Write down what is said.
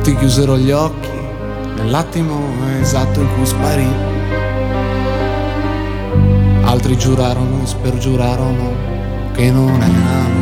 Tutti chiusero gli occhi nell'attimo esatto in cui sparì. Altri giurarono e spergiurarono che non erano